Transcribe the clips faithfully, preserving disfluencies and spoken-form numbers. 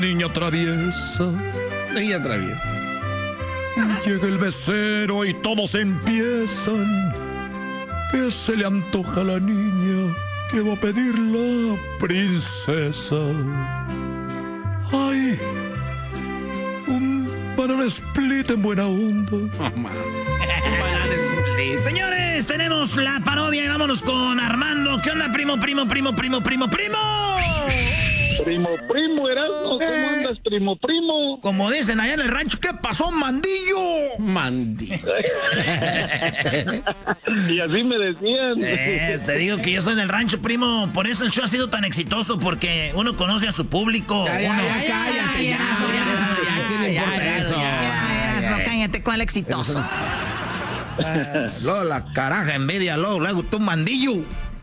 Niña traviesa. Niña traviesa. Llega el becero y todos empiezan. ¿Qué se le antoja a la niña que va a pedir la princesa? ¡Ay! Un banana split en buena onda. Oh, man. Un banana split. Señores, tenemos la parodia y vámonos con Armando. ¿Qué onda, primo, primo, primo, primo, primo, primo? Primo, primo, Erasmo, ¿cómo andas, primo, primo? Como dicen allá en el rancho, ¿qué pasó, mandillo? Mandillo. Y así me decían. Eh, te digo que yo soy del rancho, primo. Por eso el show ha sido tan exitoso, porque uno conoce a su público. Ya, ya, uno... ya, cállate, ya, ya, ¿qué le importa eso? No, cállate, ¿cuál exitoso? Luego la caraja envidia, luego, luego tú, mandillo.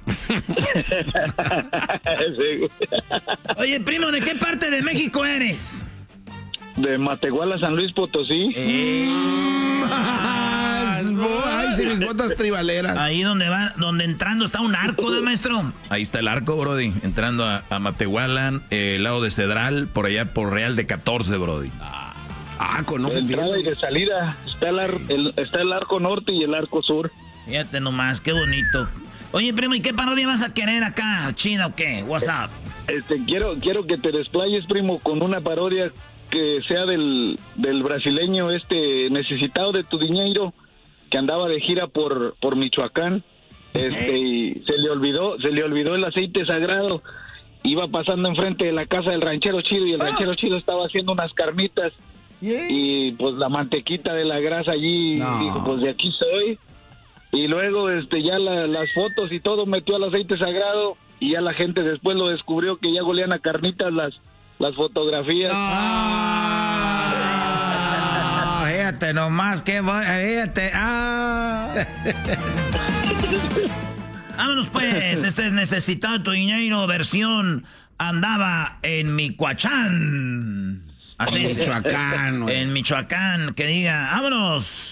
Sí. Oye, primo, ¿de qué parte de México eres? De Matehuala, San Luis Potosí. Eh, Ay, si mis botas tribaleras. ahí donde va, donde entrando está un arco, ¿de maestro? Ahí está el arco, Brody. Entrando a, a Matehuala, eh, el lado de Cedral, por allá por Real de catorce, Brody. Ah, conoces De bien. entrada y de salida. Está el, ar- el- está el arco norte y el arco sur. Fíjate nomás, qué bonito. Oye, primo, ¿y qué parodia vas a querer acá? ¿China o qué? What's up? Este, quiero, quiero que te desplayes, primo, con una parodia que sea del, del brasileño este necesitado de tu dinero, que andaba de gira por, por Michoacán. Este, y se le olvidó, se le olvidó el aceite sagrado. Iba pasando enfrente de la casa del ranchero chido y el ranchero chido estaba haciendo unas carnitas. Y pues la mantequita de la grasa allí, No. dijo, pues de aquí soy. Y luego este ya la- las fotos y todo metió al aceite sagrado y ya la gente después lo descubrió que ya golían a carnitas las, las fotografías. Ah, fíjate nomás, qué bo- fíjate. Ah. Vámonos pues, este es Necesitado tu dinero, versión andaba en Michoacán. Así es. Michoacán, güey. En Michoacán, que diga, vámonos.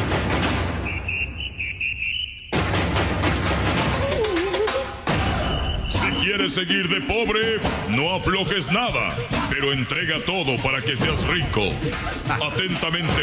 Si quieres seguir de pobre, no aflojes nada, pero entrega todo para que seas rico. Atentamente.